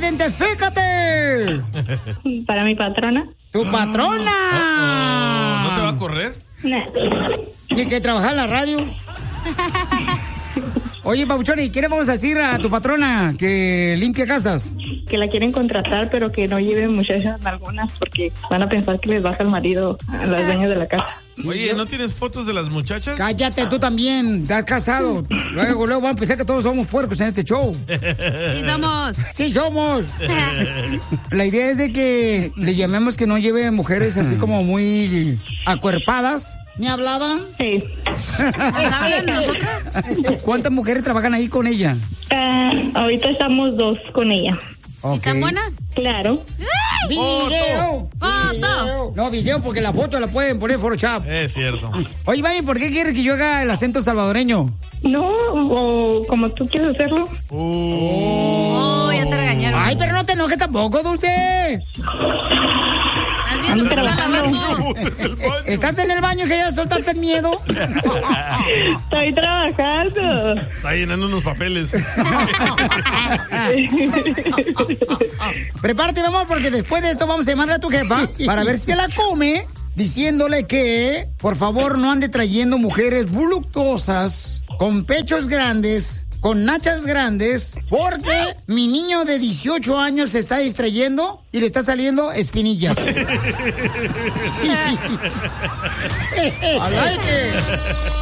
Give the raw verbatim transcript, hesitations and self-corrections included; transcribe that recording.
identifícate. Para mi patrona. ¡Tu patrona! Oh, oh. ¿No te va a correr? No. ¿Y que trabajar en la radio? Oye, Pabuchón, ¿y qué le vamos a decir a tu patrona que limpia casas? Que la quieren contratar, pero que no lleven muchachas en algunas porque van a pensar que les baja el marido a los dueños de la casa. Sí, Oye, yo... ¿no tienes fotos de las muchachas? Cállate, tú también, estás casado. Luego, luego van a pensar que todos somos puercos en este show. Sí somos. Sí somos. La idea es de que le llamemos que no lleve mujeres así como muy acuerpadas. ¿Me hablaban? Sí. ¿Hablan nosotras? ¿Cuántas mujeres trabajan ahí con ella? Uh, ahorita estamos dos con ella. Okay. ¿Están buenas? Claro. ¡Video! ¡Foto! No, video, porque la foto la pueden poner en Photoshop. Es cierto. Oye, Vaya, ¿por qué quieres que yo haga el acento salvadoreño? No, o como tú quieres hacerlo. Oh, ya te regañaron. Ay, pero no te enojes tampoco, Dulce. ¿Estás viendo que estás lavando? ¿Estás en el baño que ya soltaste el miedo? Estoy trabajando. Está llenando unos papeles. Prepárate, mi amor, porque después de esto vamos a llamarle a tu jefa para ver si se la come, diciéndole que, por favor, no ande trayendo mujeres voluptuosas, con pechos grandes, con nachas grandes, porque mi niño de dieciocho años se está distrayendo y le está saliendo espinillas. ¡Al aire!